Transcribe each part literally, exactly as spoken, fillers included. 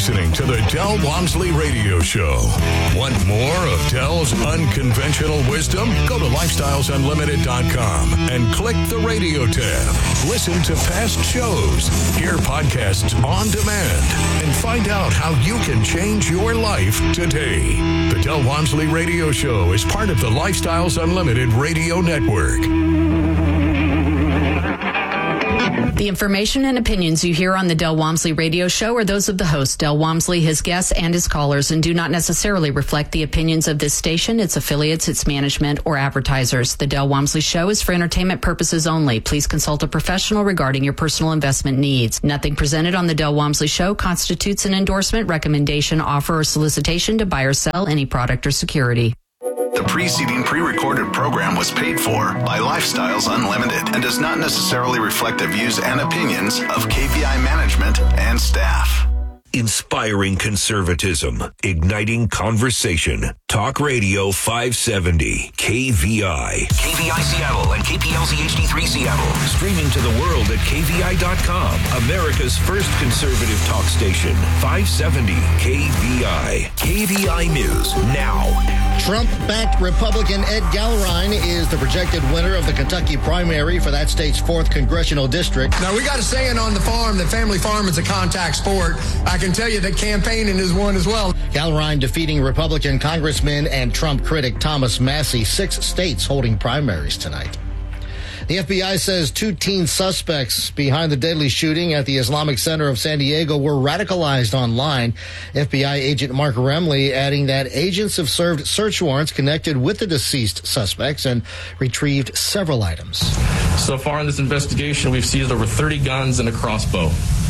listening to the Del Walmsley Radio Show. Want more of Del's unconventional wisdom? Go to lifestyles unlimited dot com and click the radio tab. Listen to past shows, hear podcasts on demand, and find out how you can change your life today. The Del Walmsley Radio Show is part of the Lifestyles Unlimited Radio Network. The information and opinions you hear on the Del Walmsley Radio Show are those of the host, Del Walmsley, his guests, and his callers, and do not necessarily reflect the opinions of this station, its affiliates, its management, or advertisers. The Del Walmsley Show is for entertainment purposes only. Please consult a professional regarding your personal investment needs. Nothing presented on the Del Walmsley Show constitutes an endorsement, recommendation, offer, or solicitation to buy or sell any product or security. The preceding pre-recorded program was paid for by Lifestyles Unlimited and does not necessarily reflect the views and opinions of K V I management and staff. Inspiring conservatism, igniting conversation. Talk Radio five seventy, K V I. K V I Seattle and K P L Z H D three Seattle. Streaming to the world at K V I dot com. America's first conservative talk station. five seventy K V I. K V I News now. Trump-backed Republican Ed Gallurine is the projected winner of the Kentucky primary for that state's fourth congressional district. Now, we got a saying on the farm that family farm is a contact sport. I can tell you that campaigning is one as well. Gallurine defeating Republican Congressman and Trump critic Thomas Massie, six states holding primaries tonight. The F B I says two teen suspects behind the deadly shooting at the Islamic Center of San Diego were radicalized online. F B I agent Mark Remley adding that agents have served search warrants connected with the deceased suspects and retrieved several items. So far in this investigation, we've seized over thirty guns and a crossbow.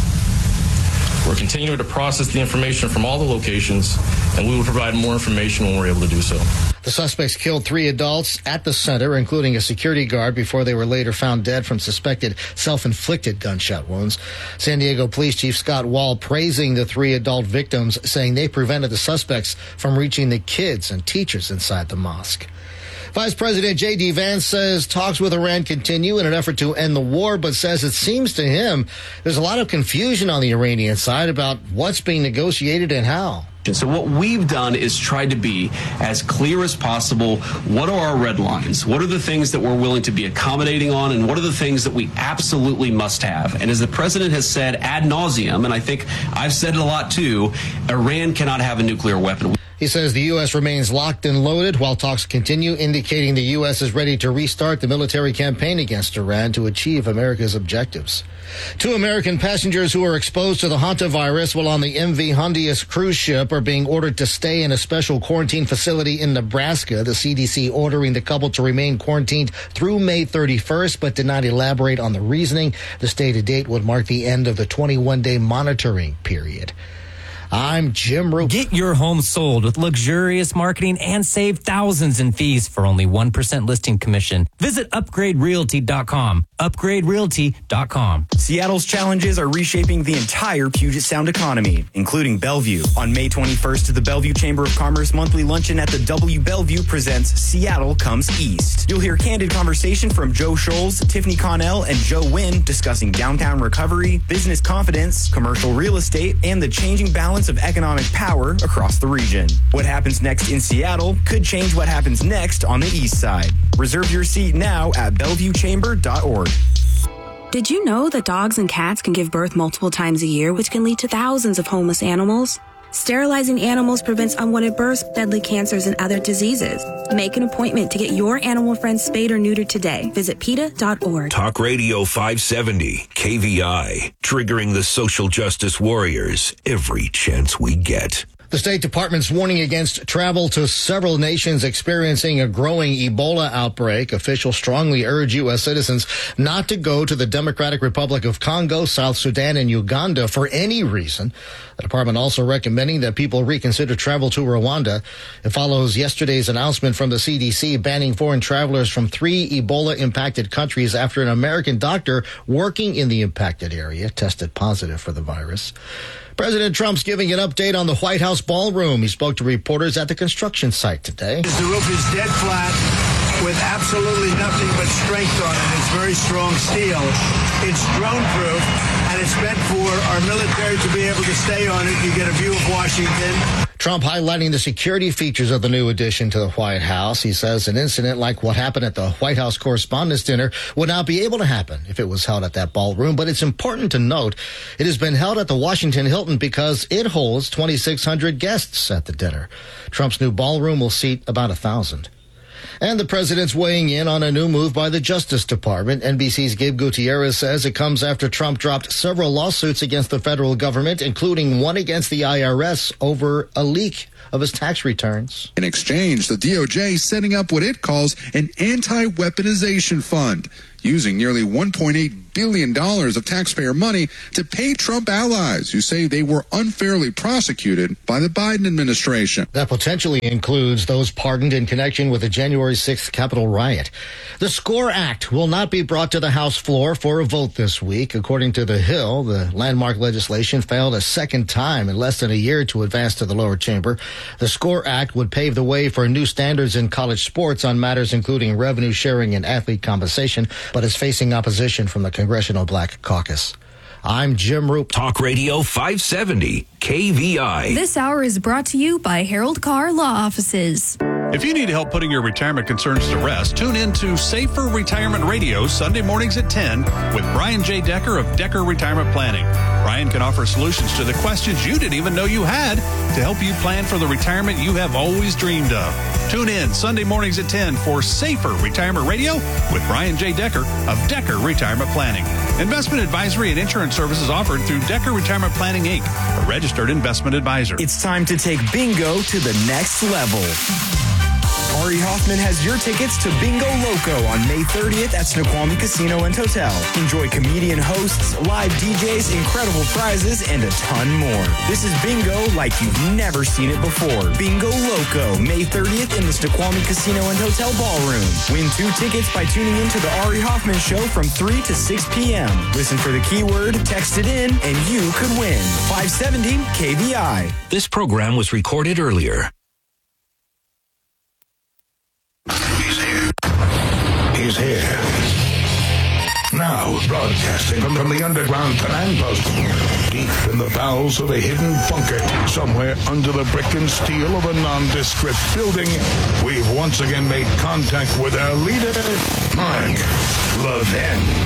We're continuing to process the information from all the locations, and we will provide more information when we're able to do so. The suspects killed three adults at the center, including a security guard, before they were later found dead from suspected self-inflicted gunshot wounds. San Diego Police Chief Scott Wall praising the three adult victims, saying they prevented the suspects from reaching the kids and teachers inside the mosque. Vice President J D. Vance says talks with Iran continue in an effort to end the war, but says it seems to him there's a lot of confusion on the Iranian side about what's being negotiated and how. So what we've done is tried to be as clear as possible. What are our red lines? What are the things that we're willing to be accommodating on? And what are the things that we absolutely must have? And as the president has said ad nauseum, and I think I've said it a lot too, Iran cannot have a nuclear weapon. He says the U S remains locked and loaded while talks continue, indicating the U S is ready to restart the military campaign against Iran to achieve America's objectives. Two American passengers who were exposed to the hantavirus while on the M V Hondius cruise ship are being ordered to stay in a special quarantine facility in Nebraska. The C D C ordering the couple to remain quarantined through May thirty-first, but did not elaborate on the reasoning. The stay-to date would mark the end of the twenty-one day monitoring period. I'm Jim Roop. Get your home sold with luxurious marketing and save thousands in fees for only one percent listing commission. Visit upgrade realty dot com. upgrade realty dot com. Seattle's challenges are reshaping the entire Puget Sound economy, including Bellevue. On May twenty-first, the Bellevue Chamber of Commerce monthly luncheon at the W Bellevue presents Seattle Comes East. You'll hear candid conversation from Joe Scholes, Tiffany Connell, and Joe Wynn discussing downtown recovery, business confidence, commercial real estate, and the changing balance of economic power across the region. What happens next in Seattle could change what happens next on the east side. Reserve your seat now at bellevue chamber dot org. Did you know that dogs and cats can give birth multiple times a year, which can lead to thousands of homeless animals? Sterilizing animals prevents unwanted births, deadly cancers, and other diseases. Make an appointment to get your animal friend spayed or neutered today. Visit PETA dot org. Talk Radio five seventy, K V I, triggering the social justice warriors every chance we get. The State Department's warning against travel to several nations experiencing a growing Ebola outbreak. Officials strongly urge U S citizens not to go to the Democratic Republic of Congo, South Sudan, and Uganda for any reason. The department also recommending that people reconsider travel to Rwanda. It follows yesterday's announcement from the C D C banning foreign travelers from three Ebola-impacted countries after an American doctor working in the impacted area tested positive for the virus. President Trump's giving an update on the White House ballroom. He spoke to reporters at the construction site today. The roof is dead flat with absolutely nothing but strength on it. It's very strong steel. It's drone-proof, and it's meant for our military to be able to stay on it. You get a view of Washington. Trump highlighting the security features of the new addition to the White House. He says an incident like what happened at the White House Correspondents' Dinner would not be able to happen if it was held at that ballroom. But it's important to note it has been held at the Washington Hilton because it holds twenty-six hundred guests at the dinner. Trump's new ballroom will seat about one thousand. And the president's weighing in on a new move by the Justice Department. N B C's Gabe Gutierrez says it comes after Trump dropped several lawsuits against the federal government, including one against the I R S over a leak of his tax returns. In exchange, the D O J setting up what it calls an anti-weaponization fund, using nearly one point eight billion dollars of taxpayer money to pay Trump allies who say they were unfairly prosecuted by the Biden administration. That potentially includes those pardoned in connection with the January sixth Capitol riot. The SCORE Act will not be brought to the House floor for a vote this week. According to The Hill, the landmark legislation failed a second time in less than a year to advance to the lower chamber. The SCORE Act would pave the way for new standards in college sports on matters including revenue sharing and athlete compensation, but is facing opposition from the Congressional Black Caucus. I'm Jim Roop. Talk Radio five seventy, K V I. This hour is brought to you by Harold Carr Law Offices. If you need help putting your retirement concerns to rest, tune in to Safer Retirement Radio Sunday mornings at ten with Brian J. Decker of Decker Retirement Planning. Brian can offer solutions to the questions you didn't even know you had to help you plan for the retirement you have always dreamed of. Tune in Sunday mornings at ten for Safer Retirement Radio with Brian J. Decker of Decker Retirement Planning. Investment advisory and insurance services offered through Decker Retirement Planning, Incorporated, a registered investment advisor. It's time to take bingo to the next level. Ari Hoffman has your tickets to Bingo Loco on May thirtieth at Snoqualmie Casino and Hotel. Enjoy comedian hosts, live D Js, incredible prizes, and a ton more. This is bingo like you've never seen it before. Bingo Loco, May thirtieth in the Snoqualmie Casino and Hotel Ballroom. Win two tickets by tuning in to the Ari Hoffman Show from three to six p.m. Listen for the keyword, text it in, and you could win. five seventy K V I. This program was recorded earlier. He's here. He's here. Now, broadcasting from, from the underground command post, deep in the bowels of a hidden bunker, somewhere under the brick and steel of a nondescript building, we've once again made contact with our leader, Mark Levin.